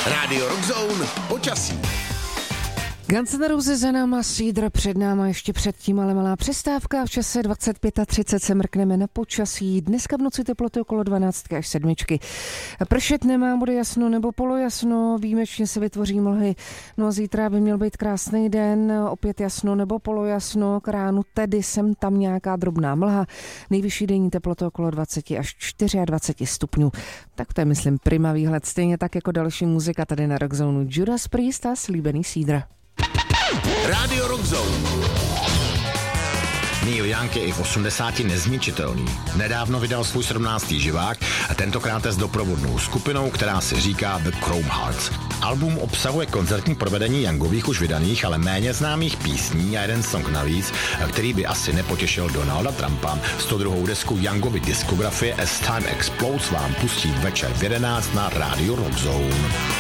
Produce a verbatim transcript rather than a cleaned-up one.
Radio Rockzone počasí. Guns N' Roses za náma, Seeder před náma, ještě předtím ale malá přestávka. V čase dvacet pět a třicet se mrkneme na počasí. Dneska v noci teploty okolo dvanáct až sedm. Pršet nemá, bude jasno nebo polojasno, výjimečně se vytvoří mlhy. No a zítra by měl být krásný den, opět jasno nebo polojasno, k ránu tedy sem tam nějaká drobná mlha. Nejvyšší denní teploty okolo dvacet až dvacet čtyři stupňů. Tak to je, myslím, prima výhled. Stejně tak jako další muzika tady na Rockzone. Judas Priest a slíbený Seeder. Radio Rockzone. Neil Young je i v osmdesáti nezničitelný. Nedávno vydal svůj sedmnáctý živák a tentokrát je s doprovodnou skupinou, která se říká The Chrome Hearts. Album obsahuje koncertní provedení Youngových už vydaných, ale méně známých písní a jeden song navíc, který by asi nepotěšil Donalda Trumpa. sto druhou desku Youngovy diskografie As Time Explodes vám pustí večer v jedenáct na Radio Rockzone.